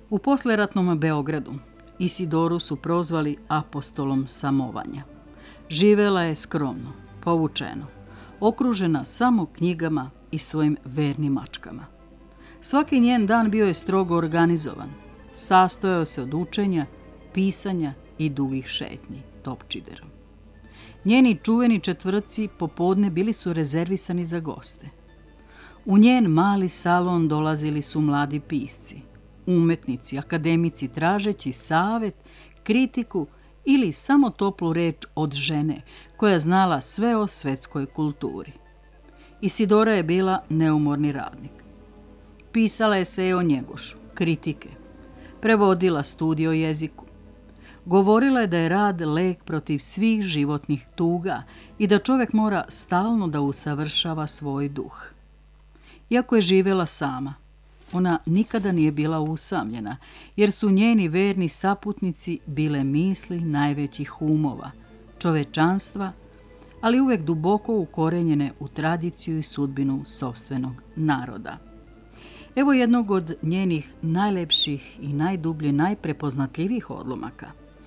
U posleratnom Beogradu Isidoru su prozvali apostolom samovanja. Živela je skromno, povučeno, okružena samo knjigama i svojim vernim mačkama. Svaki njen dan bio je strogo organizovan. Sastojao se od učenja, pisanja i dugih šetnji topčiderom. Njeni čuveni četvrtci popodne bili su rezervisani za goste. U njen mali salon dolazili su mladi pisci, umetnici, akademici tražeći savet, kritiku ili samo toplu reč od žene koja znala sve o svetskoj kulturi. Isidora je bila neumorni radnik. Pisala je se o Njegošu, kritike, prevodila studije o jeziku. Govorila je da je rad lek protiv svih životnih tuga i da čovjek mora stalno da usavršava svoj duh. Iako je živjela sama, ona nikada nije bila usamljena, jer su njeni verni saputnici bile misli najvećih umova, čovečanstva, ali uvek duboko ukorenjene u tradiciju i sudbinu sopstvenog naroda. Evo jednog od njenih najlepših i najdublje, najprepoznatljivijih odlomaka.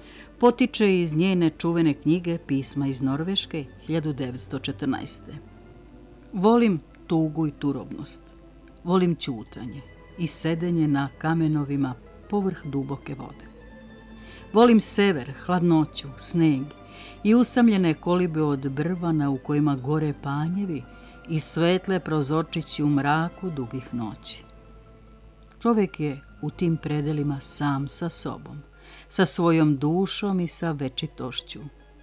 Potiče iz njene čuvene knjige Pisma iz Norveške 1914. Volim tugu i turobnost. Volim ćutanje i sedenje na kamenovima povrh duboke vode. Volim sever, hladnoću, sneg i usamljene kolibe od brvana u kojima gore panjevi i svetle prozorčići u mraku dugih noći. Čovjek je u tim predelima sam sa sobom, sa svojom dušom i sa večitošću.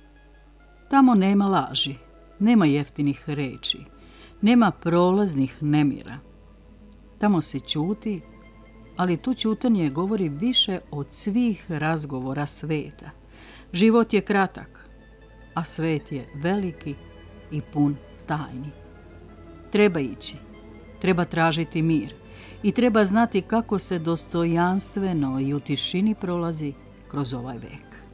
Tamo nema laži, nema jeftinih reči, nema prolaznih nemira. Tamo se ćuti, ali tu ćutanje govori više od svih razgovora sveta. Život je kratak, a svet je veliki i pun tajni. Treba ići, treba tražiti mir i treba znati kako se dostojanstveno i u tišini prolazi kroz ovaj vek.